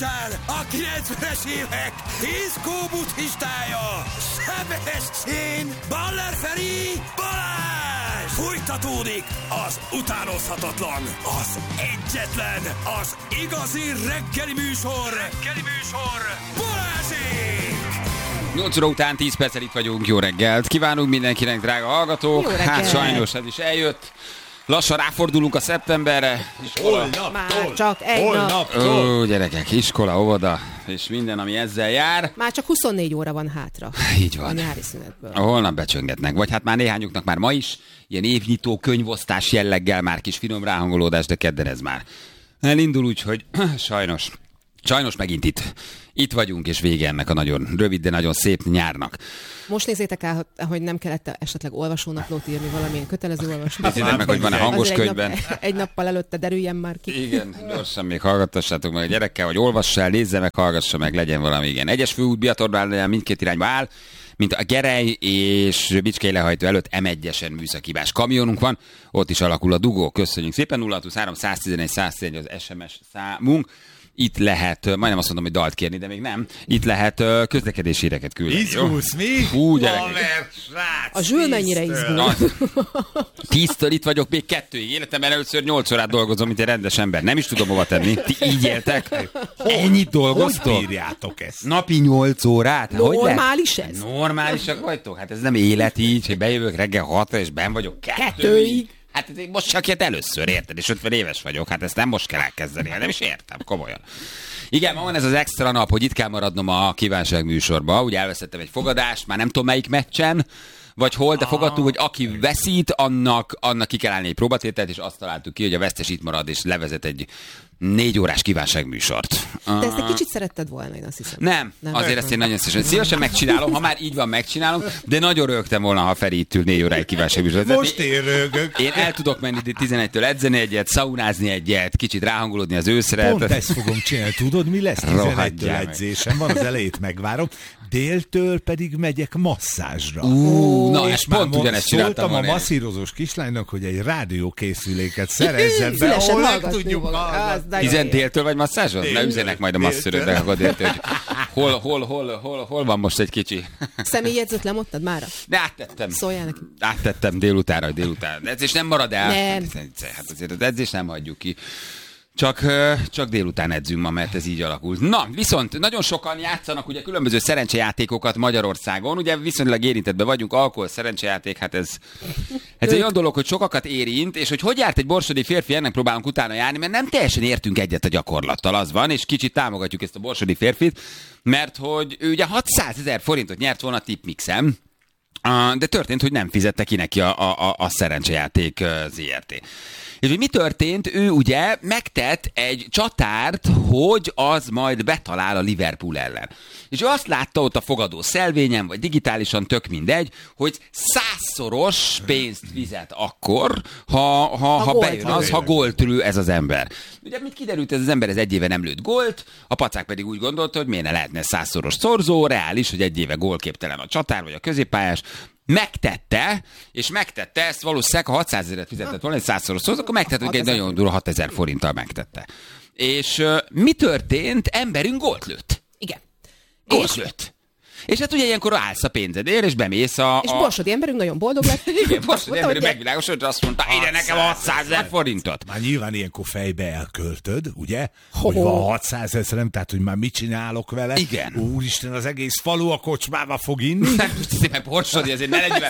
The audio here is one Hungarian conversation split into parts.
A 90-es évek diszkó buddhistája, Sebestyén, Baller Feri, Balázs! Fújtatódik az utánozhatatlan, az egyetlen, az igazi reggeli műsor, Balázsék! 8 óra után 10 perccel itt vagyunk, jó reggelt! Kívánunk mindenkinek, drága hallgatók! Hát sajnos ez is eljött. Lassan ráfordulunk a szeptemberre. Már csak egy nap. Ó, gyerekek, iskola, óvoda, és minden, ami ezzel jár. Már csak 24 óra van hátra. Így van. A nyári szünetből. Holnap becsöngetnek. Vagy hát már néhányuknak már ma is, ilyen évnyitó könyvosztás jelleggel már kis finom ráhangolódás, de kedden ez már elindul, úgyhogy sajnos megint itt vagyunk, és vége ennek a nagyon rövid, de nagyon szép nyárnak. Most nézzétek el, hogy nem kellett esetleg olvasónaplót írni, valamilyen kötelező olvasónaplót. Nézzétek meg, hogy van a hangos könyvben. Egy nappal előtte derüljen már ki. Igen, gyorsan még hallgattassátok meg a gyerekkel, vagy olvassa el, nézze meg, hallgassa meg, legyen valami, igen. Egyes főút Biatornál mindkét irányba áll, mint a Gerej és Bicskei lehajtó előtt M1-esen műszakibás kamionunk van, ott is alakul a dugó. Köszönjük szépen, 023 111 111 az SMS számunk. Itt lehet, majdnem azt mondom, hogy dalt kérni, de még nem. Itt lehet közlekedési híreket küldeni. Izgulsz, mi? Hú, gyerekek. A zsül mennyire izgul. 10-től itt vagyok, még 2-ig. Életemben először 8 órát dolgozom, mint egy rendes ember. Nem is tudom hova tenni. Ti így éltek? Ennyit dolgoztok? Hogy bírjátok ezt? Napi 8 órát? Normális ez? Normálisak vagytok? Hát ez nem élet így, hogy bejövök reggel 6-ra, és benn vagyok 2-ig. Hát most csak ilyet először, érted? És 50 éves vagyok. Hát ezt nem most kell elkezdeni, nem is értem, komolyan. Igen, ma van ez az extra nap, hogy itt kell maradnom a kívánság műsorba. Ugye elvesztettem egy fogadást, már nem tudom melyik meccsen, vagy hol, de fogadtuk, hogy aki veszít, annak ki kell állni egy próbatételt, és azt találtuk ki, hogy a vesztes itt marad, és levezet egy 4 órás kívánságműsort. De ezt egy kicsit szeretted volna, én azt hiszem. Nem. Azért ezt én nagyon szívesen megcsinálom, ha már így van, megcsinálom, de nagyon rögtem volna, ha Feri itt ül 4 óráig kívánságműsort. Most én rögök. Én el tudok menni 11-től edzeni egyet, szaunázni egyet, kicsit ráhangolódni az őszre. Pont ezt fogom csinálni, tudod, mi lesz? 11-től edzésem van, az elejét megvárom, déltől pedig megyek masszázsra. Na, és pont ugyanezt csináltam volna. A masszírozós kislánynak, hogy egy rádiókészüléket szerezzen be, ahol meg tudjuk hallgatni. 10 déltől vagy masszázson? Ne üzenek majd a masszöröknek, akkor déltől, hogy hol van most egy kicsi. Személyjegyzőt lemondtad mára? De áttettem. Szóljál neki. Áttettem délutánra. De edzés nem marad el. Nem. Hát azért az edzés nem hagyjuk ki. Csak délután edzünk ma, mert ez így alakult. Na, viszont nagyon sokan játszanak ugye különböző szerencsejátékokat Magyarországon. Ugye viszonylag érintettben vagyunk, alkohol, szerencsejáték, hát ez egy olyan dolog, hogy sokakat érint, és hogy járt egy borsodi férfi, ennek próbálunk utána járni, mert nem teljesen értünk egyet a gyakorlattal, az van, és kicsit támogatjuk ezt a borsodi férfit, mert hogy ő ugye 600 000 forintot nyert volna tipmixem, de történt, hogy nem fizette ki neki a szerencsejáték ZRT. És hogy mi történt? Ő ugye megtett egy csatárt, hogy az majd betalál a Liverpool ellen. És ő azt látta ott a fogadó szelvényen, vagy digitálisan, tök mindegy, hogy 100-szoros pénzt fizet akkor, ha bejön az, ha gólt lő ez az ember. Ugye mit kiderült, ez az ember egy éve nem lőtt gólt, a pacák pedig úgy gondolta, hogy miért ne lehetne 100-szoros szorzó, reális, hogy egy éve gólképtelen a csatár, vagy a középpályás. Megtette ezt, valószínűleg ha 600 000 fizetett volna egy 100-szoros szorzó, akkor megtette, hogy egy nagyon durva 6000 forinttal megtette. És mi történt? Emberünk gólt lőtt. Igen. Gólt lőtt. És hát ugye ilyenkor állsz a pénzedért, és bemész És borsodi emberünk nagyon boldog lett. Igen, borsodi emberünk megvilágosodott, azt mondta, ide nekem 600 000 forintot. Már nyilván ilyenkor fejbe elköltöd, ugye? Hogy van 600 000, nem? Tehát, hogy már mit csinálok vele? Igen. Úristen, az egész falu a kocsmába fog inni. Nem, most azért meg borsodi, azért ne legyél.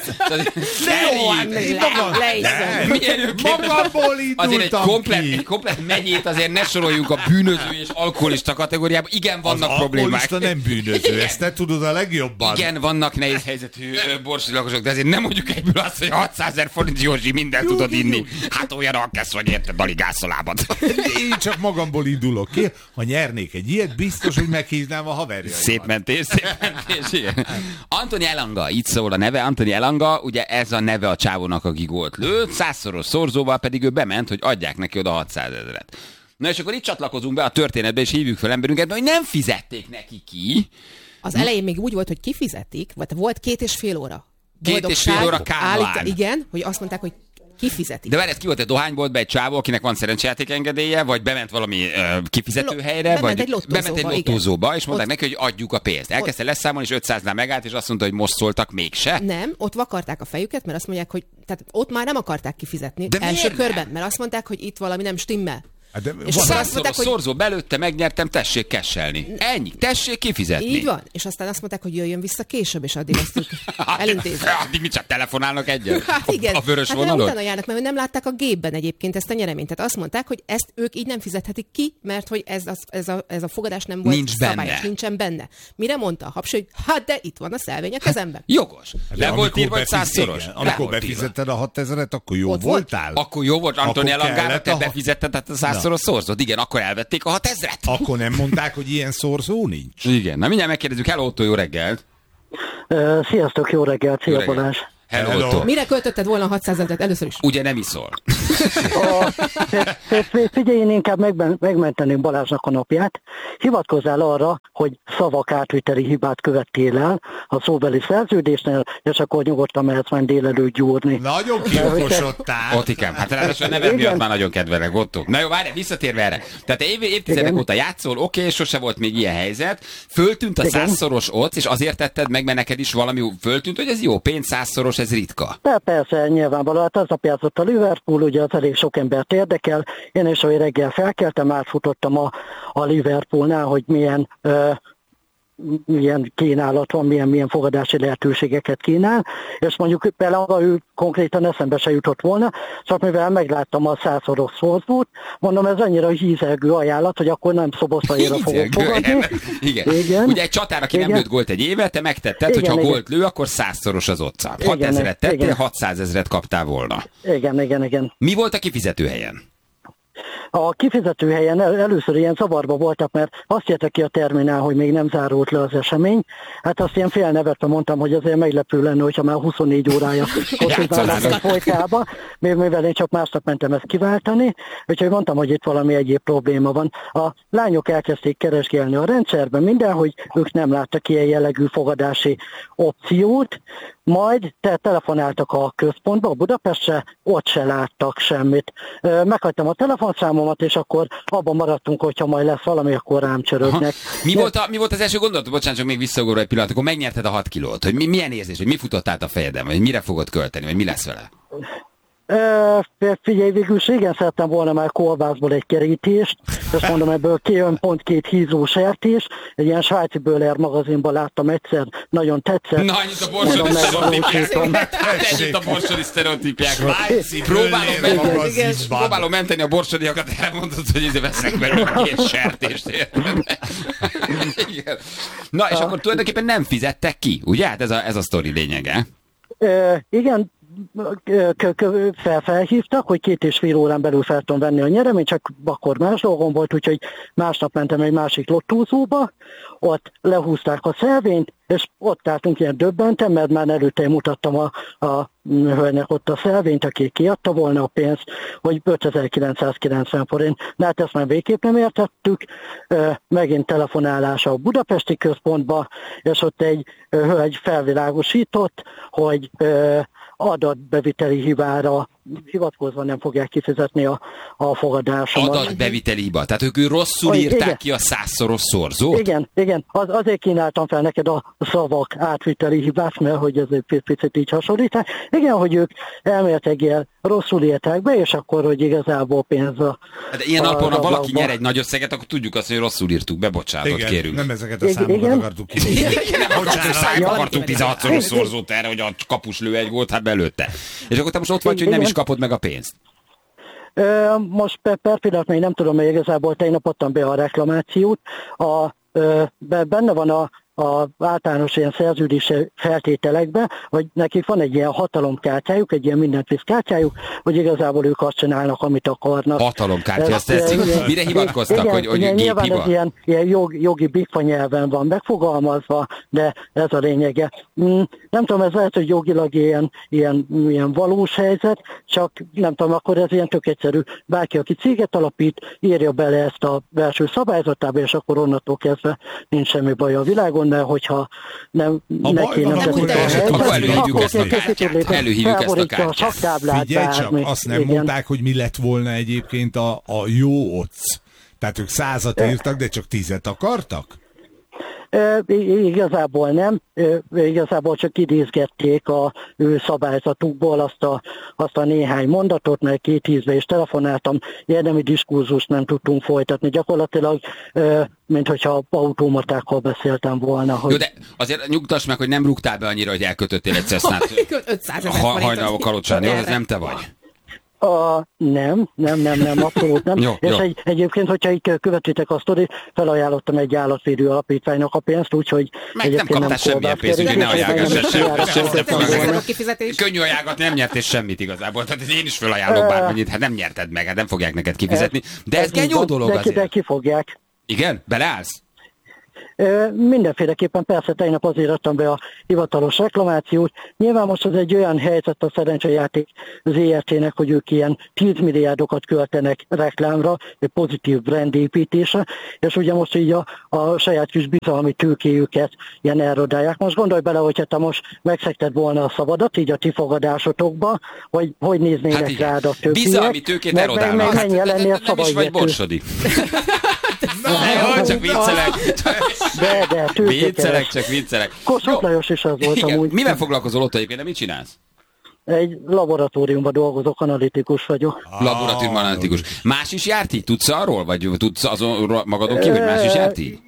Magamból indultam egy komplet megyét azért ne soroljunk a bűnöző és alkoholista kategóriába. Igen, vannak problémák. Az alkoholista nem bűnöző, ezt te tudod a legjobban. Igen, vannak nehéz helyzetű borsodi lakosok, de azért nem mondjuk egyből azt, hogy 600 000 forint, Józsi, mindent tudod inni. Hát olyan alkesz vagy, érted, daligász a lábad. Én csak magamból indulok ki. Ha nyernék egy ilyet, biztos, hogy meghívnám a haverjaimat. Szép mentés, igen. Antoni Elanga, így szól a neve. Antoni Elanga, ugye ez a neve a csávónak, aki gólt lőtt, 100-szoros szorzóval pedig ő bement, hogy adják neki oda 600 000. Na és akkor itt csatlakozunk be a történetbe, és hívjuk fel emberünket, hogy nem fizették neki ki. Az elején még úgy volt, hogy kifizetik, vagy volt 2,5 óra. 2,5 óra káván. Igen, hogy azt mondták, hogy Kifizeti. De várj, ez ki volt egy dohányboltba egy csávó, akinek van szerencsejáték engedélye, vagy bement valami kifizető helyre, vagy bement egy lottózóba, és mondták neki, hogy adjuk a pénzt. Elkezdte leszámolni, és 500-nál megállt, és azt mondta, hogy most szóltak mégse. Nem, ott vakarták a fejüket, mert azt mondják, hogy tehát ott már nem akarták kifizetni De első miért körben, mert azt mondták, hogy itt valami nem stimmel. És százszoros szorzó belőtte, megnyertem, tessék kesselni. Ennyi, tessék kifizetni. Így van, és aztán azt mondták, hogy jöjjön vissza később, és addig azt elintézni. Addig mit csak telefonálnak egyet? Hát igen. A vörös hát vonalon? Utána járnak, mert nem látták a gépben egyébként ezt a nyereményt. Tehát azt mondták, hogy ezt ők így nem fizethetik ki, mert hogy ez a fogadás nem volt szabályos, nincsen benne. Mire mondta a Habsy, hogy hát de itt van a szelvény a kezemben. Jogos. Le volt írva, hogy 100-szoros. Amikor befizetted a 6000-et, akkor jó voltál? Akkor jó volt, Antoni Langára, te befizetted a 100-szoros szorzót. Igen, akkor elvették a 6000-et. Akkor nem mondták, hogy ilyen szorzó nincs? Igen, na mindjárt megkérdezzük. Hello, Otto, jó reggelt. Sziasztok, jó reggelt, szia Balázs. Hello, Otto. Mire költötted volna a 600 000-et először is? Ugye nem iszol. Figyelj, én inkább megmenteném Balázsnak a napját. Hivatkozzál arra, hogy szavak átviteli hibát követtél el a szóbeli szerződésnél, és akkor nyugodtan mehetsz majd délelőtt gyúrni. Nagyon kiokosodtál. Ottikám, hát ráadásul a neved miatt már nagyon kedvelek, Otto. Na jó, várj, visszatérve erre. Tehát évtizedek óta játszol, oké, sose volt még ilyen helyzet. Föltűnt a 100-szoros ott, és azért tetted meg, mert neked is valami föltűnt, hogy ez jó, pénz 100-szoros, ez ritka. Persze, nyilvánvalóan. Hát aznap játszott a Liverpool, ugye az elég sok embert érdekel. Én is, hogy reggel felkeltem, átfutottam a Liverpoolnál, hogy milyen kínálat van, milyen fogadási lehetőségeket kínál, és mondjuk például ő konkrétan eszembe se jutott volna, csak mivel megláttam a 100-szoros szorzót, mondom, ez annyira hízelgő ajánlat, hogy akkor nem Szoboszlaira fogok fogadni. Igen. Ugye egy csatár, aki nem lőtt gólt egy éve, te megtetted, hogy ha gólt lő, akkor 100-szoros az otca. 6000-et tettél, 600 000-et kaptál volna. Igen. Mi volt a kifizetőhelyen? A kifizetőhelyen először ilyen zavarba voltak, mert azt írta ki a terminál, hogy még nem zárult le az esemény. Hát azt ilyen félnevetve mondtam, hogy azért meglepő lenne, hogyha már 24 órája hosszúzárás folytában, mivel én csak másnap mentem ezt kiváltani, úgyhogy mondtam, hogy itt valami egyéb probléma van. A lányok elkezdték keresgélni a rendszerben minden, hogy ők nem láttak ilyen jellegű fogadási opciót, majd telefonáltak a központba, a Budapestre, ott se láttak semmit. Meghagytam a telefonszámomat, és akkor abban maradtunk, hogyha majd lesz valami, akkor rám csörögnek. Mi volt az első gondolat? Bocsánat, csak még visszagorul egy pillanat, akkor megnyerted a 6 kilót. Hogy milyen érzés, hogy mi futott át a fejedben, vagy mire fogod költeni, vagy mi lesz vele? Figyelj, végül igen, szerettem volna már kolbászból egy kerítést, és mondom, ebből kijön pont 2 hízó sertés, egy ilyen svájci Böhler magazinban láttam egyszer, nagyon tetszett. Na, annyit a borsodi sztereotípiák. Ennyit a borsodi sztereotípiák. Próbálom menteni a borsodiakat, elmondod, hogy ide veszek belőle 2 sertést. Igen. Na, és akkor tulajdonképpen nem fizettek ki, ugye? Hát ez a sztori lényege. Igen, felhívtak, hogy 2,5 órán belül fel tudom venni a nyereményt, csak akkor más dolgom volt, úgyhogy másnap mentem egy másik lottózóba, ott lehúzták a szelvényt, és ott álltunk ilyen döbbenten, mert már előtte mutattam a hölgynek ott a szelvényt, aki kiadta volna a pénzt, hogy 5990 forint. De hát ezt már végképp nem értettük. Megint telefonálás a budapesti központba, és ott egy hölgy felvilágosított, hogy adatbeviteli hibára hivatkozva nem fogják kifizetni a fogadásomat. Adatbeviteli hiba? Tehát ők rosszul írták ki a 100-szoros szorzót? Igen. Azért kínáltam fel neked a szavak átviteli hibát, mert hogy ez egy picit így hasonlítás. Igen, hogy ők elméletileg rosszul írták be, és akkor, hogy igazából pénz a... De ilyen alapon, ha valaki nyer egy nagy összeget, akkor tudjuk azt, hogy rosszul írtuk be, bocsánatot kérünk. Nem ezeket a számokat akartuk ki. Nem akartunk 16-szoros szorzót erre, hogy a kapus lő egy gólt, hát belőtte. És akkor te most ott vagy, hogy nem is kapod meg a pénzt. Most per pillanat még nem tudom, hogy igazából tegnap adtam be a reklamációt. Benne van a általános ilyen szerződési feltételekben, hogy nekik van egy ilyen hatalomkártyájuk, egy ilyen mindent visz kártyájuk, hogy igazából ők azt csinálnak, amit akarnak. Hatalomkártya, azt tetszik. Mire hivatkoztak, hogy nyilván géphiba? ez ilyen jogi bikfa nyelven van megfogalmazva, de ez a lényege. Nem tudom, ez lehet, hogy jogilag ilyen valós helyzet, csak nem tudom, akkor ez ilyen tök egyszerű. Bárki, aki céget alapít, írja bele ezt a belső szabályzatába, és akkor onnantól kezdve nincs semmi baj a világon. gond, mert hogyha nem előhívjuk ezt a kártyát. Figyelj csak, azt nem mondták, hogy mi lett volna egyébként a jó occ. Tehát ők 100-at írtak, de csak 10-et akartak? Igazából nem, igazából csak idézgették a ő szabályzatukból azt a néhány mondatot, mert 2 ízbe is telefonáltam, érdemi diskurzust nem tudtunk folytatni. Gyakorlatilag, mint hogyha automatákkal beszéltem volna. Hogy... Jó, de azért nyugtass meg, hogy nem rúgtál be annyira, hogy elkötöttél egy Cessnát hajnalba Kalocsán, jó? Ez nem te vagy. Nem, abszolút nem. Jó, és jó. Egyébként, hogyha így követitek a sztorit, felajánlottam egy állatvédő alapítványnak a pénzt, úgyhogy meg nem kaptál semmilyen pénzt, úgyhogy ne ajánlgass sem. Könnyű ajánlat, nem nyertél semmit igazából. Tehát én is felajánlok bármennyit, hát nem nyerted meg, hát nem fogják neked kifizetni. De ez egy jó dolog azért. De ki fogják. Igen? Beleállsz? Mindenféleképpen persze tegnap azért adtam be a hivatalos reklamációt. Nyilván most az egy olyan helyzet a szerencsejáték ZRT-nek, hogy ők ilyen 10 milliárdokat költenek reklámra, egy pozitív brandépítésre, és ugye most így a saját kis bizalmi tőkéjüket ilyen elrodálják. Most gondolj bele, hogyha te most megszegted volna a szabadat, így a ti fogadásotokba, hogy néznének rád a többiek. Bizalmi tőkét erodálnak. Hát nem is vagy borsodi. Jó, csak viccelek. Viccelek. Kossuth Lajos is az volt amúgy. Mivel foglalkozol ott egyébként, de mit csinálsz? Egy laboratóriumban dolgozok, analitikus vagyok. Laboratóriumban analitikus. Más is járt így? Tudsz arról? Vagy tudsz azon magadon ki, hogy más is járt így?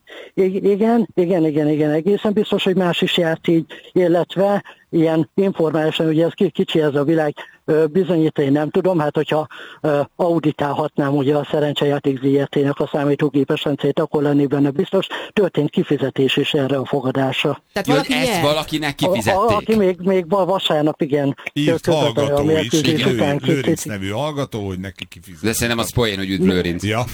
Igen. Egészen biztos, hogy más is járt így, illetve ilyen informálisan, ugye ez kicsi ez a világ, bizonyítani nem tudom, hát hogyha auditálhatnám ugye a szerencsejáték ZRT-nek a számítógépes rendszerét, akkor lennék benne biztos. Történt kifizetés is erre a fogadásra. Tehát ezt valakinek kifizették? Aki még vasárnap, igen. Írt hallgató is, igen, Lőrinc nevű hallgató, hogy neki kifizették. De szerintem az poén, hogy üdv Lőrinc. Ja.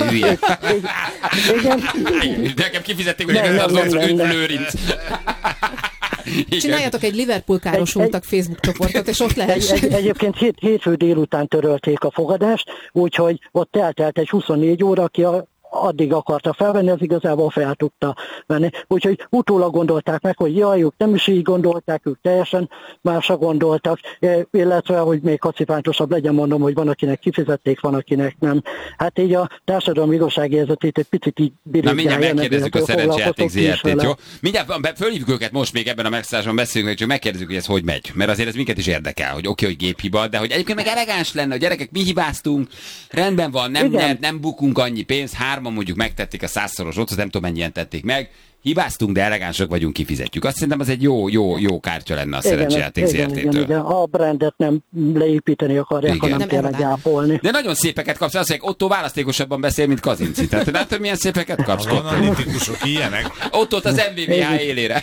Igen. Nekem kifizették, hogy az üdv Lőrinc. Csináljatok egy Liverpool károsultak Facebook csoportot, és ott lehessen. Egyébként hétfő délután törölték a fogadást, úgyhogy ott eltelt egy 24 óra, aki addig akarta felvenni, az igazából fel tudta venni. Úgyhogy utólag gondolták meg, hogy jaj, ők nem is így gondolták, ők teljesen másra gondoltak, illetve, hogy még kacifántosabb legyen, mondom, hogy van, akinek kifizették, van, akinek nem. Hát így a társadalmi igazságérzetét egy picit így birigálja. Na mindjárt megkérdezzük a szerencsejáték ZRT-t, jó? Mindjárt fölhívjuk őket most még ebben a megszállásban beszélünk, csak megkérdezzük, hogy ez hogy megy. Mert azért ez minket is érdekel, hogy oké, hogy géphiba, de hogy egyébként meg elegáns lenne, a gyerekek, mi hibáztunk, rendben van, nem bukunk annyi pénzt, mondjuk megtették a 100-szoros ott, nem tudom mennyien tették meg, hibáztunk, de elegánsak vagyunk, kifizetjük. Azt szerintem az egy jó kártya lenne a szerencsejáték ZRT-től. Igen. A brandet nem leépíteni akarják, hanem tényleg ápolni. De nagyon szépeket kapsz, azt mondják, Otto választékosabban beszél, mint Kazinci. Tehát látod, milyen szépeket kapsz? Az analitikusok ilyenek. Ott az MVVH élére.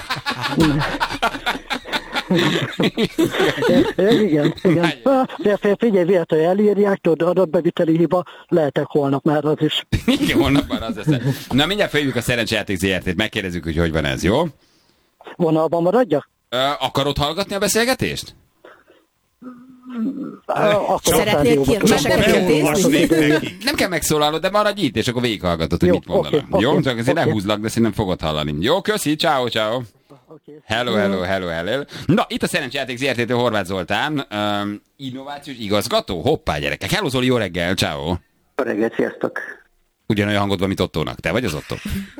Igen. De figyelj, véletlenül elírják, tudod, adatbeviteli hiba, lehetek holnap már az is. Igen, holnap már az lesz. Na mindjárt feljövjük a szerencsejáték ZRT-t, megkérdezzük, hogy van ez, jó? Vonalban maradjak? Akarod hallgatni a beszélgetést? Szeretnél kérdezni? Nem kell megszólalnod, de maradj itt, és akkor végighallgatod, hogy mit mondanak. Jó? Csak azért ne húzlak, de szerintem fogod hallani. Jó, köszi, ciao. Hello. Na, itt a szerencsejáték ZRT-től Horváth Zoltán, innovációs igazgató. Hoppá, gyerekek. Hello, Zoli, jó reggel, ciao. Jó reggel, sziasztok. Ugyanolyan hangod van, mint Ottónak. Te vagy az Ottó?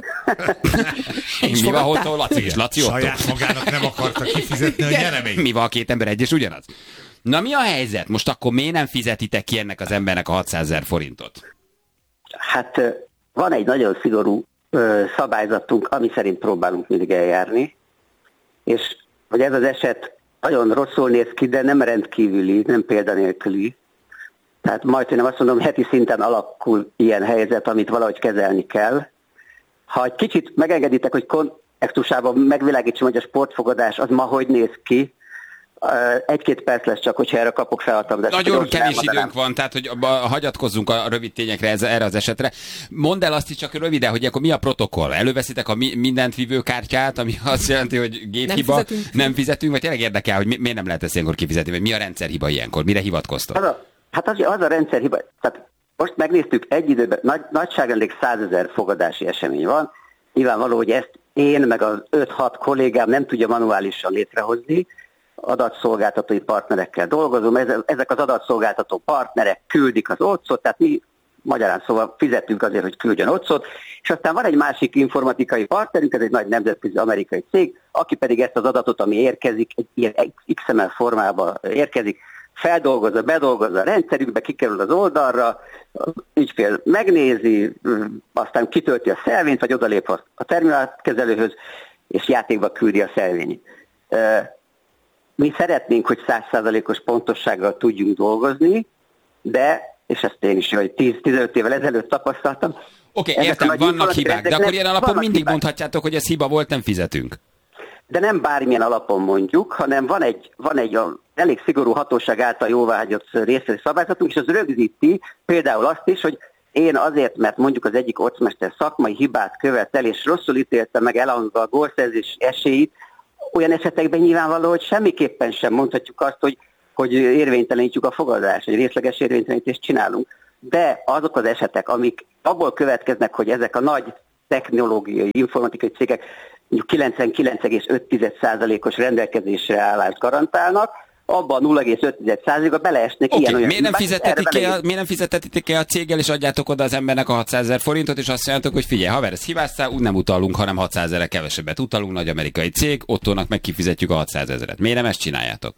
Mi van Ottó? Laci és Laci Ottó? Saját magának nem akarta kifizetni a nyereményt. Mi van, a két ember egy és ugyanaz? Na mi a helyzet? Most akkor miért nem fizetitek ki ennek az embernek a 600 000 forintot? Hát van egy nagyon szigorú szabályzatunk, ami szerint próbálunk mindig eljárni, és hogy ez az eset nagyon rosszul néz ki, de nem rendkívüli, nem példanélküli. Tehát majdnem azt mondom, heti szinten alakul ilyen helyzet, amit valahogy kezelni kell. Ha egy kicsit megengeditek, hogy kontextusában megvilágítsam, hogy a sportfogadás az ma hogy néz ki, 1-2 perc lesz csak, hogyha erre kapok felhatalmazást. Nagyon kevés időnk van, tehát hogy hagyatkozzunk a rövid tényekre erre az esetre. Mondd el azt is csak röviden, hogy akkor mi a protokoll? Előveszitek a mindent vívő kártyát, ami azt jelenti, hogy géphiba, nem fizetünk, vagy tényleg érdekel, hogy miért nem lehet ezt ilyenkor kifizetni, vagy mi a rendszerhiba ilyenkor, mire hivatkoztok? Hát az a rendszerhiba, tehát most megnéztük egy időben, nagyságrendileg 100 000 fogadási esemény van, nyilvánvaló, hogy ezt én meg az 5-6 kollégám nem tudja manuálisan létrehozni, adatszolgáltatói partnerekkel dolgozom, ezek az adatszolgáltató partnerek küldik az OCS-ot, tehát mi magyarán szóval fizetünk azért, hogy küldjön OCS-ot, és aztán van egy másik informatikai partnerünk, ez egy nagy nemzetközi amerikai cég, aki pedig ezt az adatot, ami érkezik, egy ilyen XML formában érkezik, feldolgozza, bedolgozza a rendszerükbe, kikerül az oldalra, az ügyfél megnézi, aztán kitölti a szelvényt, vagy odalép a terminálkezelőhöz, és játékba küldi a szelvényt. Mi szeretnénk, hogy 100%-os pontossággal tudjunk dolgozni, de, és ezt én is 10-15 évvel ezelőtt tapasztaltam. Oké, értem, vannak hibák, de akkor ilyen alapon mindig hibák. Mondhatjátok, hogy ez hiba volt, nem fizetünk. De nem bármilyen alapon mondjuk, hanem van egy elég szigorú hatóság által jóváhagyott részletes szabályzatunk, és az rögzíti például azt is, hogy én azért, mert mondjuk az egyik ocmester szakmai hibát követel, és rosszul ítélte meg elhangzva a gólszerzés esélyt, olyan esetekben nyilvánvaló, hogy semmiképpen sem mondhatjuk azt, hogy érvénytelenítjük a fogadást, hogy részleges érvénytelenítést csinálunk. De azok az esetek, amik abból következnek, hogy ezek a nagy technológiai, informatikai cégek mondjuk 99,5%-os rendelkezésre állást garantálnak, abban a 0,5%-ba beleesnek ilyen-olyan. Miért nem fizetetik el a céggel, és adjátok oda az embernek a 600 000 forintot, és azt mondjátok, hogy figyelj, haver, ezt hibáztál, úgy nem utalunk, hanem 600 000 kevesebbet utalunk, nagy amerikai cég, Ottónak meg kifizetjük a 600 000-et. Miért nem ezt csináljátok?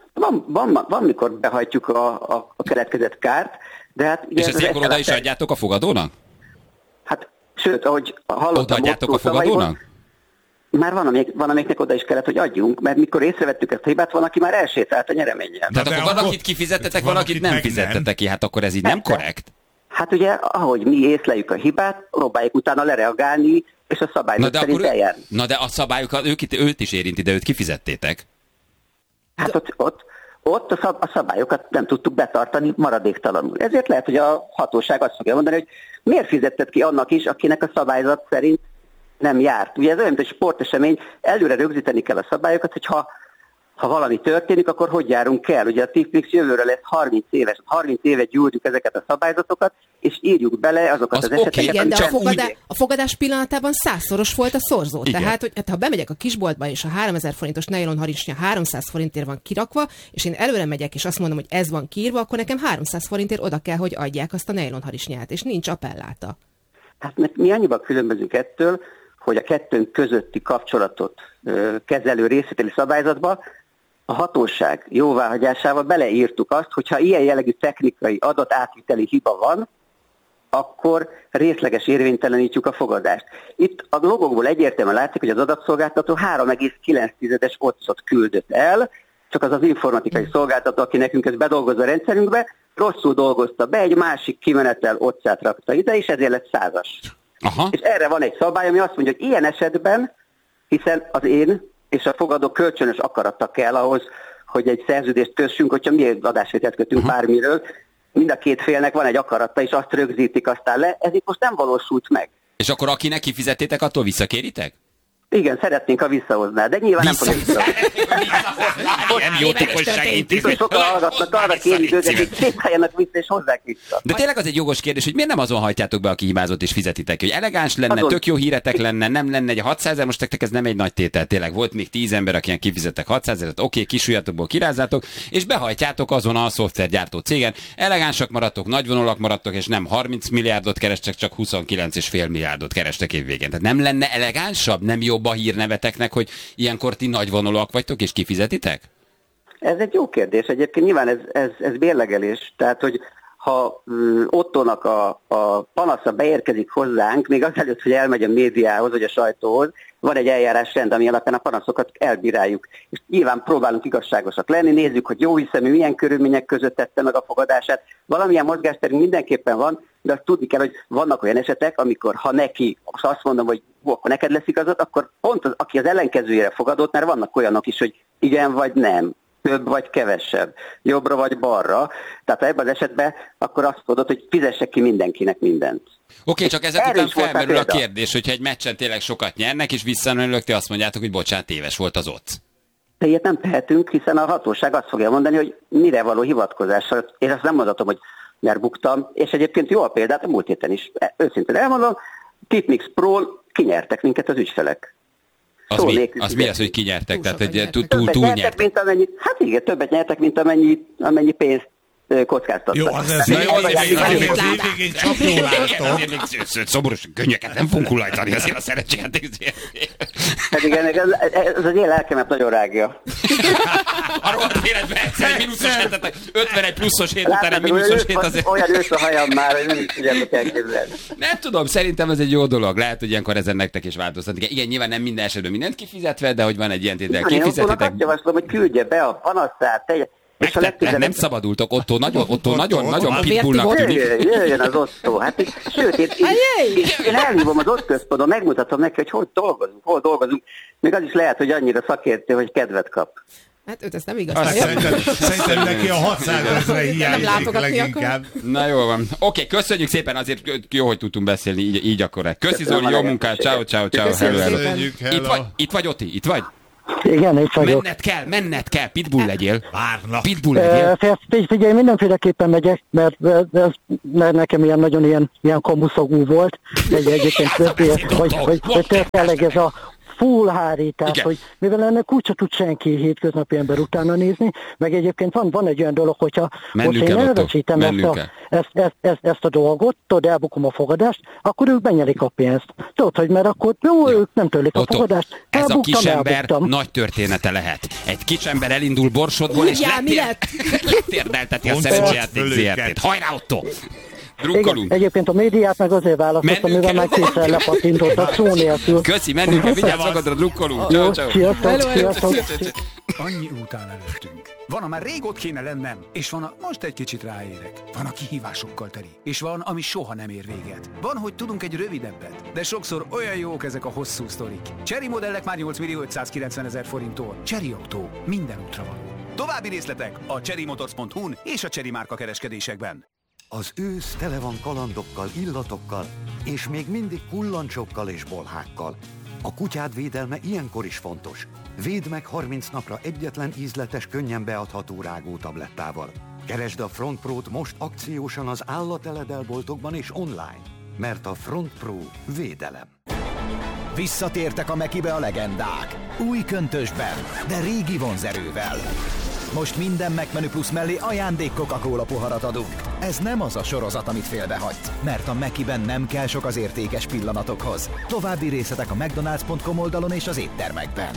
Van mikor behajtjuk a keletkezett kárt, de hát... És ezt ilyenkor oda is adjátok a fogadónak? Hát, sőt, ahogy hallottam... Oda adjátok a fogadónak? Már van, amiknek oda is kellett, hogy adjunk, mert mikor észrevettük ezt a hibát, van, aki már elsétált a nyereménnyel. Tehát akkor van, akit kifizettetek, van, akit nem fizettetek ki, hát akkor ez így nem korrekt? Hát ugye, ahogy mi észleljük a hibát, próbáljuk utána lereagálni, és a szabályok szerint eljárni. Na de a szabályokat, őt is érinti, de őt kifizettétek. Hát ott a szabályokat nem tudtuk betartani maradéktalanul. Ezért lehet, hogy a hatóság azt fogja mondani, hogy miért fizetted ki annak is, akinek a szabályzat szerint nem járt. Ugye ez olyan, mint egy sportesemény, előre rögzíteni kell a szabályokat, hogy ha valami történik, akkor hogy járunk el. Ugye a Tipmix jövőre lesz 30 éves. 30 évet gyújtjuk ezeket a szabályzatokat, és írjuk bele azokat az eseteket. Igen, de a fogadás pillanatában 100-szoros volt a szorzó. Igen. Tehát, hogy ha bemegyek a kisboltba, és a 3000 forintos nejlonharisnya 300 forintért van kirakva, és én előre megyek, és azt mondom, hogy ez van kiírva, akkor nekem 300 forintért oda kell, hogy adják azt a nejlonharisnyát, és nincs appelláta. Hát mi annyiban különbözünk ettől, hogy a kettőnk közötti kapcsolatot kezelő részvételi szabályzatba a hatóság jóváhagyásával beleírtuk azt, hogyha ilyen jellegű technikai adatátviteli hiba van, akkor részleges érvénytelenítjük a fogadást. Itt a logokból egyértelműen látszik, hogy az adatszolgáltató 3,9-es OCS-ot küldött el, csak az informatikai szolgáltató, aki nekünk ezt bedolgozza a rendszerünkbe, rosszul dolgozta be, egy másik kimenetel OCS-át rakta ide, és ezért lett 100-as. Aha. És erre van egy szabály, ami azt mondja, hogy ilyen esetben, hiszen az én és a fogadó kölcsönös akarata kell ahhoz, hogy egy szerződést kössünk, hogyha mi adásvételt kötünk bármiről, mind a két félnek van egy akarata, és azt rögzítik aztán le, ez itt most nem valósult meg. És akkor akinek kifizettétek, attól visszakéritek? Igen, szeretnénk, ha visszahozná, de nyilván nem fogja visszahozni. Nem jó okosság intézmény. Sokan hallgatnak, arra kérik őket, hogy sétáljanak vissza és hozzák vissza. De tényleg az egy jogos kérdés, hogy miért nem azon hajtjátok be, aki hibázott és fizetitek, hogy elegáns lenne, tök jó híretek lenne, nem lenne egy 600 000, most nektek ez nem egy nagy tétel, tényleg volt még 10 ember, akien kifizettek 600 000, oké, kisúlyatokból kirázzátok, és behajtjátok azon a szoftvergyártó cégen, elegánsak maradtok, nagyvonalak maradtok, és nem 30 milliárdot kerestek, csak 29,5 milliárdot kerestek évvégén. Tehát nem lenne elegánsabb, nem jobb a hírneveteknek, hogy ilyenkor ti nagyvonalúak vagytok és kifizetitek? Ez egy jó kérdés. Egyébként nyilván ez bérlegelés. Tehát, hogy ha Ottónak a panasza beérkezik hozzánk, még azelőtt, hogy elmegy a médiához vagy a sajtóhoz, van egy eljárásrend, ami alapján a panaszokat elbíráljuk. És nyilván próbálunk igazságosak lenni, nézzük, hogy jó hiszemű, milyen körülmények között tette meg a fogadását. Valamilyen mozgásterünk mindenképpen van, de azt tudni kell, hogy vannak olyan esetek, amikor ha neki, azt mondom, hogy akkor neked lesz igazad, akkor pont az, aki az ellenkezőjére fogadott, mert vannak olyanok is, hogy igen vagy nem, több vagy kevesebb, jobbra vagy balra. Tehát ebben az esetben akkor azt mondod, hogy fizessek ki mindenkinek mindent. Oké, csak ezek után felmerül a kérdés, hogyha egy meccsen tényleg sokat nyernek, és visszamenőleg ti azt mondjátok, hogy bocsánat, téves volt az ott. De ilyet nem tehetünk, hiszen a hatóság azt fogja mondani, hogy mire való hivatkozással. Én azt nem mondhatom, hogy mert buktam, és egyébként jó a példát, a múlt héten is őszintén elmondom, Tipmix Pro-n kinyertek minket az ügyfelek. Az mi az, hogy kinyertek? Tehát túl nyertek, mint amennyi, hát igen, többet nyertek, mint amennyi pénzt kockáztattak. Jó, az végén csak jól látom. Szomoros könnyeket nem fogunk hulajtani azért a szerencséjáték. Hát igen, ez az én lelkemet nagyon rágja. A rohadt életben egyszer egy mínuszos hétet, 51 pluszos hét után egy mínuszos hét azért. Olyan ősz a hajam már, hogy nem is tudjátok elképzelni. Nem tudom, szerintem ez egy jó dolog. Lehet, hogy ilyenkor ezen nektek is változtatni. Igen, nyilván nem minden esetben mindent kifizetve, de hogy van egy ilyen tétel. Kifizetitek. Én javaslom, hogy küldje be a panaszát, tegye. Nem szabadultok, Otto nagyon pitbullnak tűnik. Jöjjön az Otto. Hát, sőt, én elhívom az Ott központban, megmutatom neki, hogy hol dolgozunk. Még az is lehet, hogy annyira szakértő, hogy kedvet kap. Hát őt ezt nem igaz. Szerintem neki a 600 000 hiányzik leginkább. Na jó van. Oké, köszönjük szépen, azért jó, hogy tudtunk beszélni, így akkor. Köszi Zoli, jó munkát, ciao. Hello. Itt vagy, Oti? Itt vagy? Igen, itt vagyok. Menned kell, pitbull legyél. Várnak. Pitbull legyél. Figyelj, mindenféleképpen megyek, mert nekem ilyen komuszogú volt. Egyébként hogy tényleg ez a full hárítás, hogy mivel ennek úgyse tud senki hétköznapi ember utána nézni, meg egyébként van egy olyan dolog, hogyha én elveszítem ezt a dolgot, elbukom a fogadást, akkor ők benyelik a pénzt. Tudod, hogy mert akkor ők nem törlik a fogadást. Ez a kisember nagy története lehet. Egy kisember elindul Borsodból, és letérdelteti a szerencséjáték ZRT-t. Hajrá, Otto! Igen, egyébként a médiát meg azért választottam, mivel meg kétszer lepatintottak szó nélkül. Köszi, mennünk, vigyázz magadra, drukkolunk. Sziasztok. Annyi után előttünk. Van, már régót kéne lennem, és van, most egy kicsit ráérek. Van, a kihívásokkal teli, és van, ami soha nem ér véget. Van, hogy tudunk egy rövidebbet, de sokszor olyan jók ezek a hosszú sztorik. Chery modellek már 8.590.000 forinttól. Chery Auto, minden útra való. További részletek a cherrymotors.hu-n és a Chery márka kereskedésekben. Az ősz tele van kalandokkal, illatokkal, és még mindig kullancsokkal és bolhákkal. A kutyád védelme ilyenkor is fontos. Védd meg 30 napra egyetlen ízletes, könnyen beadható rágótablettával. Keresd a Front Pro-t most akciósan az állateledelboltokban és online, mert a Front Pro védelem. Visszatértek a Mekibe a legendák. Új köntösben, de régi vonzerővel. Most minden McMenü Plus mellé ajándék Coca-Cola poharat adunk. Ez nem az a sorozat, amit félbehagysz, mert a Mekiben nem kell sok az értékes pillanatokhoz. További részletek a mcdonalds.com oldalon és az éttermekben.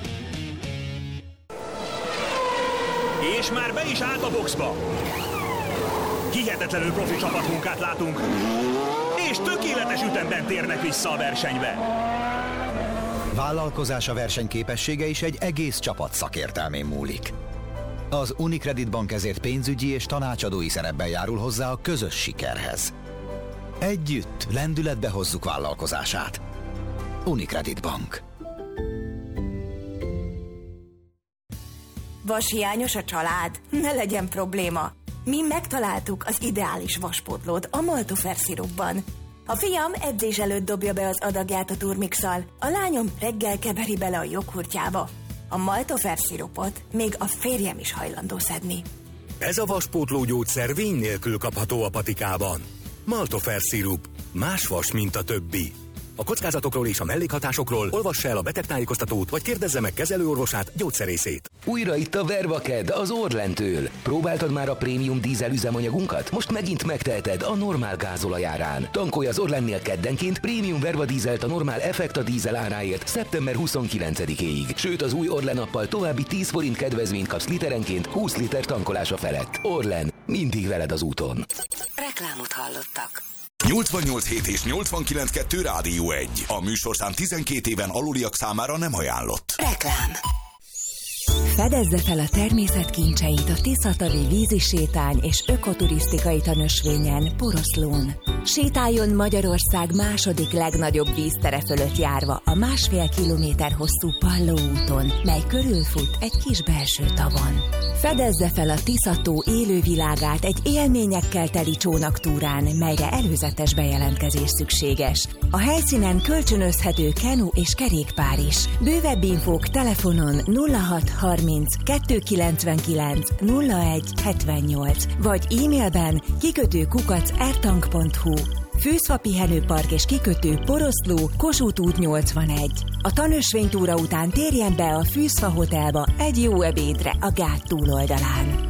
És már be is állt a boxba. Hihetetlenül profi csapatmunkát látunk, és tökéletes ütemben térnek vissza a versenybe. Vállalkozása versenyképessége is egy egész csapat szakértelmén múlik. Az Unicredit Bank ezért pénzügyi és tanácsadói szerepben járul hozzá a közös sikerhez. Együtt lendületbe hozzuk vállalkozását. Unicredit Bank. Vashiányos a család? Ne legyen probléma. Mi megtaláltuk az ideális vaspótlót a Maltofer szirupban. A fiam edzés előtt dobja be az adagját a turmixal, a lányom reggel keveri bele a joghurtjába. A Maltofer szirupot még a férjem is hajlandó szedni. Ez a vaspótló gyógyszer vény nélkül kapható a patikában. Maltofer szirup. Más vas, mint a többi. A kockázatokról és a mellékhatásokról olvassa el a betegtájékoztatót, vagy kérdezze meg kezelőorvosát, gyógyszerészét. Újra itt a Vervaked az Orlentől. Próbáltad már a prémium dízel üzemanyagunkat? Most megint megteheted a normál gázolajárán. Tankolj az Orlennél keddenként prémium Verva dízelt a normál Effekta dízel áráért szeptember 29-éig. Sőt, az új Orlen appal további 10 forint kedvezményt kapsz literenként 20 liter tankolása felett. Orlen, mindig veled az úton. Reklámot hallottak. 88.7 és 89.2 Rádió 1. A műsorszám 12 éven aluliak számára nem ajánlott. Reklám. Fedezze fel a természet kincseit a Tiszatavi vízisétány és ökoturisztikai tanösvényen, Poroszlón. Sétáljon Magyarország második legnagyobb víztere fölött járva a 1,5 kilométer hosszú Palló úton, mely körülfut egy kis belső tavon. Fedezze fel a Tiszató élővilágát egy élményekkel teli csónaktúrán, melyre előzetes bejelentkezés szükséges. A helyszínen kölcsönözhető kenu és kerékpár is. Bővebb infók telefonon 0630 299 0178 vagy e-mailben kikötő@ertank.hu. Fűszfa pihenőpark és kikötő Poroszló, Kossuth út 81. A tanösvénytúra után térjen be a Fűszfa Hotelba egy jó ebédre a gát túloldalán.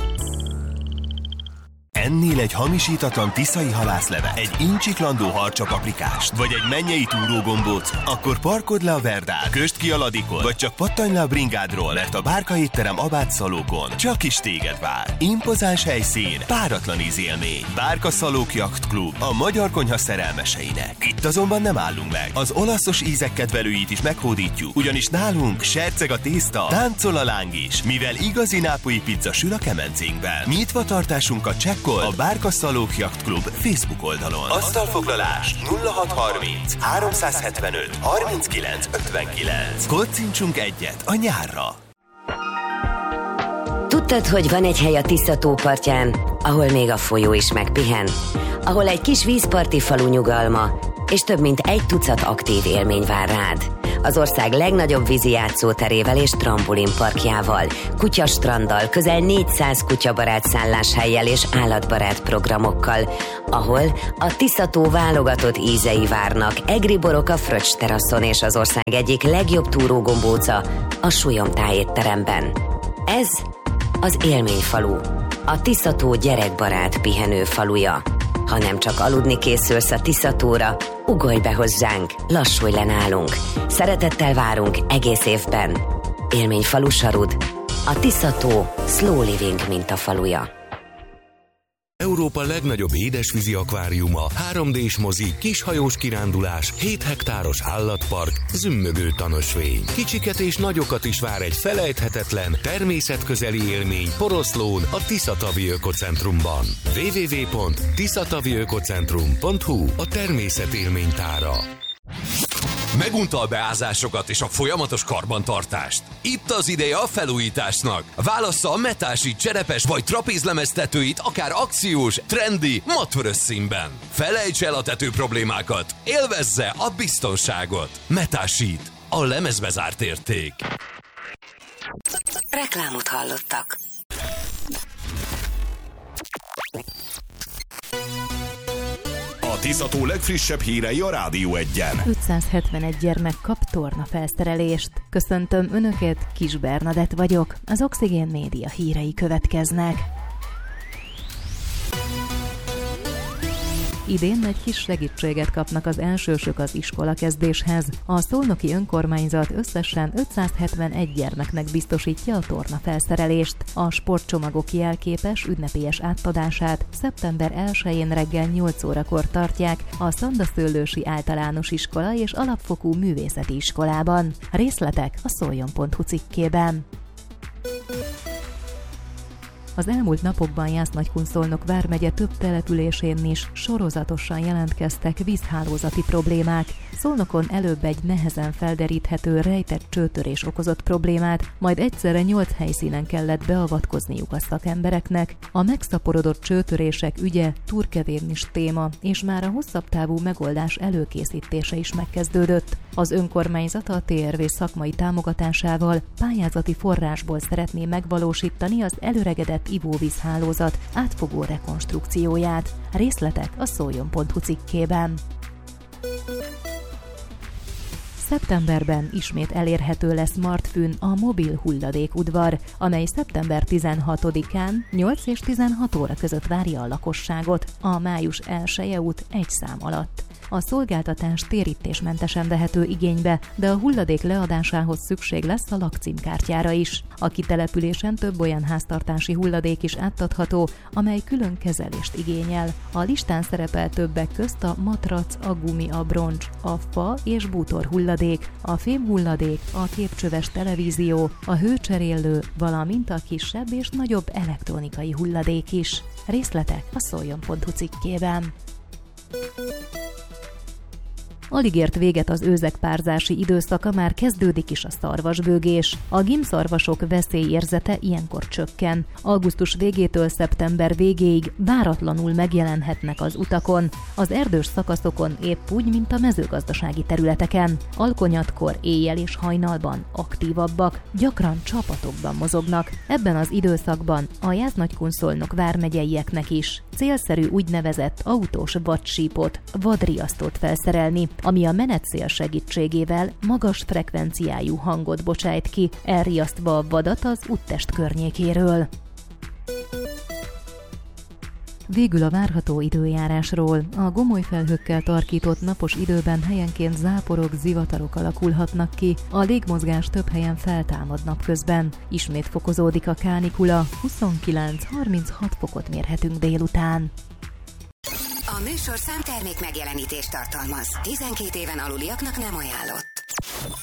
Ennél egy hamisítatlan tiszai halászleve, egy incsiklandó harcsapaprikást, vagy egy mennyei túrógombóc, akkor parkod le a Verdán, kösd ki a ladikon, vagy csak pattanj le a bringádról, mert a Bárka étterem Abát Szalókon csak is téged vár. Impozáns helyszín, páratlan ízélmény. Bárka Szalók Yacht Club, a magyar konyha szerelmeseinek. Itt azonban nem állunk meg. Az olaszos ízek kedvelőit is meghódítjuk, ugyanis nálunk serceg a tészta, táncol a láng is, mivel igazi nápolyi pizza sül a kemencénkben. Nyitva tartásunkat csekkol a Bárka Szalók Yacht Club Facebook oldalon. Asztalfoglalás 0630 375 39 59. Koccintsunk egyet a nyárra! Tudtad, hogy van egy hely a Tisza tó partján, ahol még a folyó is megpihen? Ahol egy kis vízparti falu nyugalma, és több mint 1 tucat aktív élmény vár rád. Az ország legnagyobb vízi játszóterével és trampolinparkjával, kutyastranddal, közel 400 kutyabarát szálláshelyjel és állatbarát programokkal, ahol a Tisza tó válogatott ízei várnak, egri borok a Fröccs teraszon és az ország egyik legjobb túrógombóca a Súlyom-táj étteremben. Ez az élményfalu, a Tisza tó gyerekbarát pihenőfaluja. Ha nem csak aludni készülsz a Tisza tóra, ugorj be hozzánk, lassulj le nálunk. Szeretettel várunk egész évben. Élményfalu Sarud, a Tisza tó slow living mintafaluja. Európa legnagyobb édesvízi akváriuma, 3D-s mozi, kishajós kirándulás, 7 hektáros állatpark, zümmögő tanösvény. Kicsiket és nagyokat is vár egy felejthetetlen, természetközeli élmény Poroszlón, a Tiszatavi Ökocentrumban. www.tiszataviökocentrum.hu a természet élménytára. Megunta a beázásokat és a folyamatos karbantartást? Itt az ideje a felújításnak. Válassza a Metási cserepes vagy trapézlemeztetőit akár akciós, trendi, matvörös színben. Felejts el a tető problémákat, élvezze a biztonságot. Metásít, a lemezbe zárt érték. Reklámot hallottak. A Tisza tó legfrissebb hírei a Rádió 1-en. 571 gyermek kap tornafelszerelést. Köszöntöm Önöket, Kis Bernadett vagyok. Az Oxigén Média hírei következnek. Idén egy kis segítséget kapnak az elsősök az iskolakezdéshez. A szolnoki önkormányzat összesen 571 gyermeknek biztosítja a tornafelszerelést. A sportcsomagok jelképes, ünnepélyes átadását szeptember 1-én reggel 8 órakor tartják a Szandaszőlősi Általános Iskola és Alapfokú Művészeti Iskolában. Részletek a szoljon.hu cikkében. Az elmúlt napokban Jász-Nagykun-Szolnok vármegye több településén is sorozatosan jelentkeztek vízhálózati problémák. Szolnokon előbb egy nehezen felderíthető rejtett csőtörés okozott problémát, majd egyszerre 8 helyszínen kellett beavatkozniuk a szakembereknek. A megszaporodott csőtörések ügye turkevén is téma, és már a hosszabb távú megoldás előkészítése is megkezdődött. Az önkormányzat a TRV szakmai támogatásával pályázati forrásból szeretné megvalósítani az előregedett ivóvízhálózat átfogó rekonstrukcióját. Részletek a szoljon.hu cikkében. Szeptemberben ismét elérhető lesz Martfűn a mobil hulladékudvar, amely szeptember 16-án 8 és 16 óra között várja a lakosságot a május 1-e út 1 szám alatt. A szolgáltatás térítésmentesen vehető igénybe, de a hulladék leadásához szükség lesz a lakcímkártyára is. A kitelepülésen több olyan háztartási hulladék is átadható, amely külön kezelést igényel. A listán szerepel többek közt a matrac, a gumi, a broncs, a fa és bútor hulladék, a fém hulladék, a képcsöves televízió, a hőcserélő, valamint a kisebb és nagyobb elektronikai hulladék is. Részletek a szoljon.hu cikkében. Alig ért véget az őzekpárzási időszaka, már kezdődik is a szarvasbőgés. A gímszarvasok veszélyérzete ilyenkor csökken. Augusztus végétől szeptember végéig váratlanul megjelenhetnek az utakon, az erdős szakaszokon épp úgy, mint a mezőgazdasági területeken. Alkonyatkor, éjjel és hajnalban aktívabbak, gyakran csapatokban mozognak. Ebben az időszakban a Jász-Nagykun-Szolnok vármegyeieknek is célszerű úgynevezett autós vadsípot, vadriasztót felszerelni, ami a menetszél segítségével magas frekvenciájú hangot bocsájt ki, elriasztva a vadat az úttest környékéről. Végül a várható időjárásról. A gomoly felhőkkel tarkított napos időben helyenként záporok, zivatarok alakulhatnak ki, a légmozgás több helyen feltámad napközben. Ismét fokozódik a kánikula, 29-36 fokot mérhetünk délután. A műsorszám termék megjelenítést tartalmaz. 12 éven aluliaknak nem ajánlott.